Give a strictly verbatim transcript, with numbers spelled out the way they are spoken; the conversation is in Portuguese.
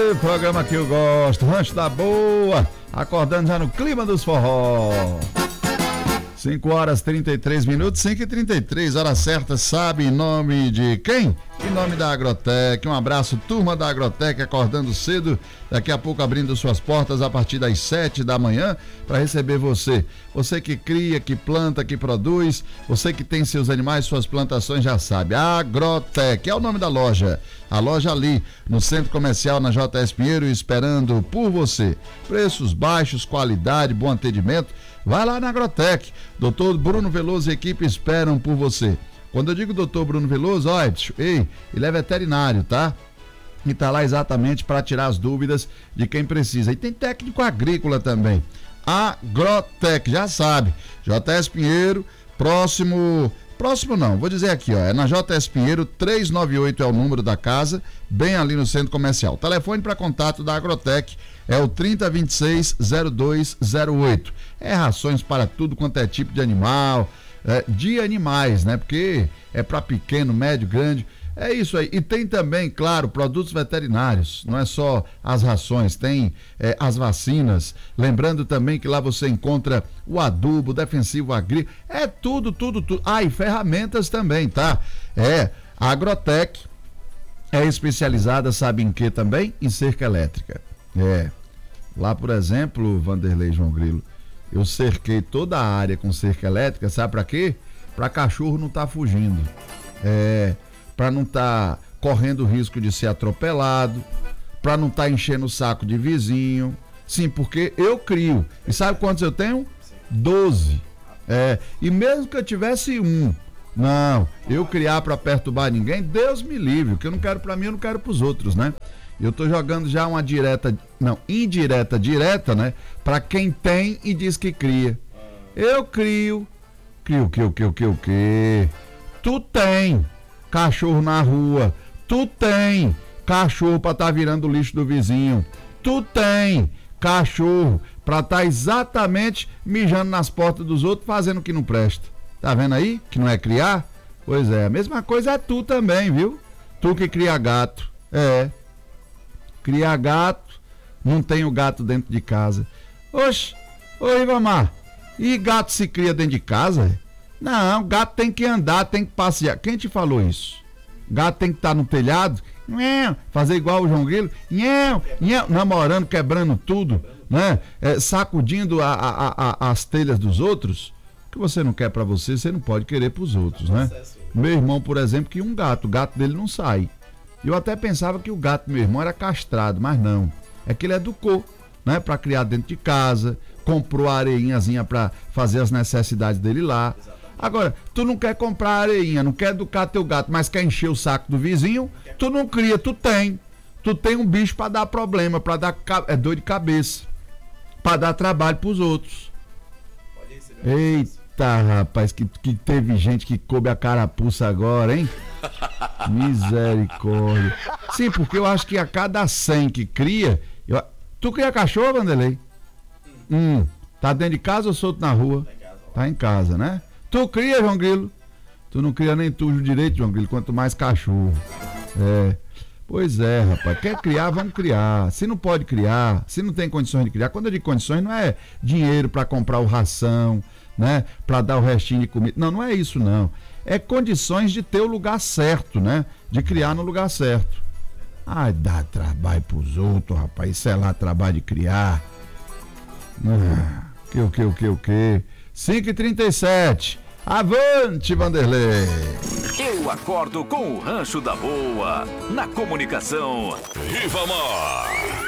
Ei, programa que eu gosto, Rancho da Boa, acordando já no clima dos forró. cinco horas e trinta e três minutos, cinco e trinta e três, hora certa, sabe em nome de quem? Em nome da Agrotec. Um abraço, turma da Agrotec, acordando cedo, daqui a pouco abrindo suas portas a partir das sete da manhã para receber você. Você que cria, que planta, que produz, você que tem seus animais, suas plantações, já sabe. Agrotec é o nome da loja. A loja ali no Centro Comercial, na J S Pinheiro, esperando por você. Preços baixos, qualidade, bom atendimento. Vai lá na Agrotec. doutor Bruno Veloso e equipe esperam por você. Quando eu digo doutor Bruno Veloso, ó, ei, ele é veterinário, tá? E tá lá exatamente para tirar as dúvidas de quem precisa. E tem técnico agrícola também. Agrotec, já sabe. J S Pinheiro, próximo... Próximo não, vou dizer aqui, ó, é na J S Pinheiro, trezentos e noventa e oito é o número da casa, bem ali no Centro Comercial. Telefone para contato da Agrotec é o trinta, vinte e seis, zero dois zero oito. É rações para tudo quanto é tipo de animal, é, de animais, né? Porque é para pequeno, médio, grande. É isso aí. E tem também, claro, produtos veterinários. Não é só as rações, tem é, as vacinas. Lembrando também que lá você encontra o adubo, defensivo agrícola. É tudo, tudo, tudo. Ah, e ferramentas também, tá? É, a Agrotec é especializada, sabe em quê também? Em cerca elétrica. É. Lá, por exemplo, Vanderlei João Grilo, eu cerquei toda a área com cerca elétrica, sabe pra quê? Pra cachorro não tá fugindo. É... para não estar tá correndo o risco de ser atropelado, para não estar tá enchendo o saco de vizinho. Sim, porque eu crio. E sabe quantos eu tenho? doze. É, e mesmo que eu tivesse um, não, eu criar para perturbar ninguém, Deus me livre. O que eu não quero para mim, eu não quero para os outros, né? Eu tô jogando já uma direta, não, indireta, direta, né? Para quem tem e diz que cria. Eu crio. Crio, o que, o que, o que, o que? Tu tem cachorro na rua, tu tem cachorro pra tá virando o lixo do vizinho, tu tem cachorro pra tá exatamente mijando nas portas dos outros, fazendo o que não presta. Tá vendo aí? Que não é criar? Pois é, a mesma coisa é tu também, viu? Tu que cria gato, é, cria gato, não tem o gato dentro de casa. Oxe, ô Ribamar, e gato se cria dentro de casa? Não, gato tem que andar, tem que passear. Quem te falou isso? Gato tem que estar no telhado, fazer igual o João Grilo, namorando, quebrando tudo, né? É, sacudindo a, a, a, as telhas dos outros. O que você não quer pra você, você não pode querer pros outros, né? Meu irmão, por exemplo, que um gato, o gato dele não sai. Eu até pensava que o gato do meu irmão era castrado, mas não. É que ele educou, né? Pra criar dentro de casa, comprou a areinhazinha pra fazer as necessidades dele lá. Agora, tu não quer comprar areinha, não quer educar teu gato, mas quer encher o saco do vizinho, tu não cria, tu tem. Tu tem um bicho pra dar problema, pra dar é, dor de cabeça, pra dar trabalho pros outros. Eita, rapaz, que, que teve gente que coube a carapuça agora, hein? Misericórdia. Sim, porque eu acho que a cada cem que cria... Eu... Tu cria cachorro, Vanderlei? Hum, tá dentro de casa ou solto na rua? Tá em casa, né? Tu cria, João Grilo? Tu não cria nem tudo direito, João Grilo, quanto mais cachorro. É. Pois é, rapaz. Quer criar, vamos criar. Se não pode criar, se não tem condições de criar, quando eu digo condições, não é dinheiro para comprar o ração, né? Para dar o restinho de comida. Não, não é isso, não. É condições de ter o lugar certo, né? De criar no lugar certo. Ai, dá trabalho pros outros, rapaz. Isso é lá trabalho de criar. Ah, que, o que, o que, o que? cinco e trinta e sete. Avante, Vanderlei. Eu acordo com o Rancho da Boa. Na comunicação, Ribamar.